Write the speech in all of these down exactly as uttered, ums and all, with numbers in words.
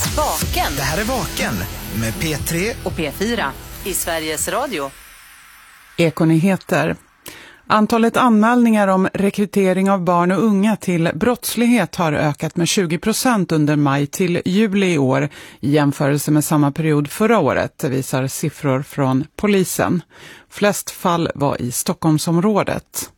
Vaken. Det här är Vaken med P tre och P fyra i Sveriges Radio. Ekonyheter. Antalet anmälningar om rekrytering av barn och unga till brottslighet har ökat med tjugo procent under maj till juli i år i jämförelse med samma period förra året, visar siffror från polisen. Flest fall var i Stockholmsområdet.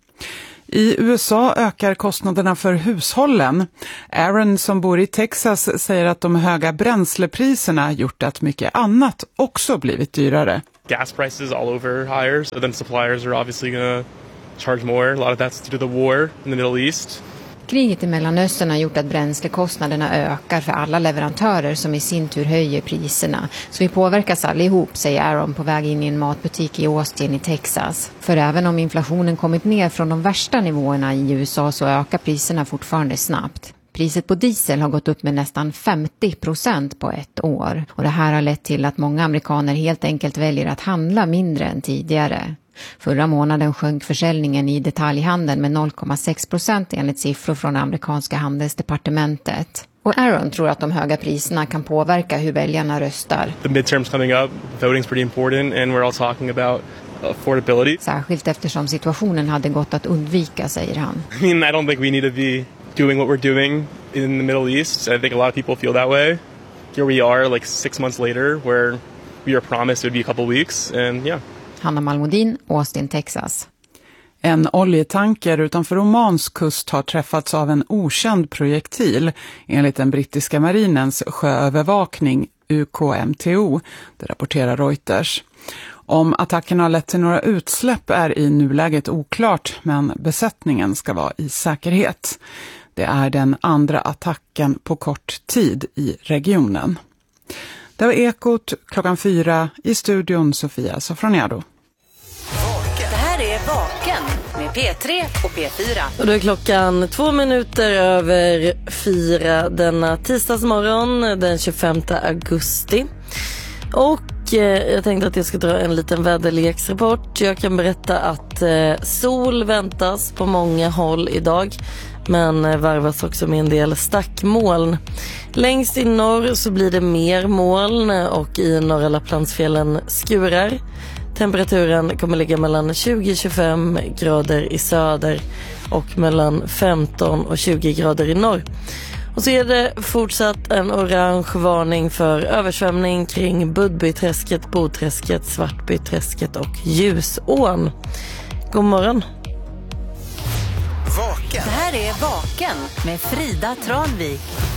I U S A ökar kostnaderna för hushållen. Aaron som bor i Texas säger att de höga bränslepriserna gjort att mycket annat också blivit dyrare. Gas prices all over higher, so then suppliers are obviously going to charge more. A lot of that's due to the war in the Middle East. Kriget i Mellanöstern har gjort att bränslekostnaderna ökar för alla leverantörer som i sin tur höjer priserna. Så vi påverkas allihop, säger Aaron på väg in i en matbutik i Austin i Texas. För även om inflationen kommit ner från de värsta nivåerna i U S A så ökar priserna fortfarande snabbt. Priset på diesel har gått upp med nästan femtio procent på ett år. Och det här har lett till att många amerikaner helt enkelt väljer att handla mindre än tidigare. Förra månaden sjönk försäljningen i detaljhandeln med noll komma sex procent enligt siffror från amerikanska handelsdepartementet. Och Aaron tror att de höga priserna kan påverka hur väljarna röstar. The midterms coming up, voting's pretty important and we're all talking about affordability. Särskilt eftersom situationen hade gått att undvika, säger han. I mean, I don't think we need to be doing what we're doing in the Middle East. I think a lot of people feel that way. Here we are like six months later where we were promised it would be a couple weeks and yeah. Hanna Malmodin, Austin, Texas. En oljetanker utanför Omans kust har träffats av en okänd projektil enligt den brittiska marinens sjöövervakning U K M T O, det rapporterar Reuters. Om attacken har lett till några utsläpp är i nuläget oklart, men besättningen ska vara i säkerhet. Det är den andra attacken på kort tid i regionen. Det var Ekot klockan fyra i studion, Sofia Sofroniado. Det här är Vaken med P tre och P fyra. Och då är klockan två minuter över fyra denna tisdagsmorgon den tjugofemte augusti. Och eh, jag tänkte att jag ska dra en liten väderleksrapport. Jag kan berätta att eh, sol väntas på många håll idag. Men eh, varvas också med en del stackmoln. Längst i norr så blir det mer moln och i norra Lapplandsfjällen skurar. Temperaturen kommer ligga mellan tjugo till tjugofem grader i söder och mellan femton och tjugo grader i norr. Och så är det fortsatt en orange varning för översvämning kring Budbyträsket, Bodträsket, Svartbyträsket och Ljusån. God morgon. Vaken. Det här är Vaken med Frida Tranvik.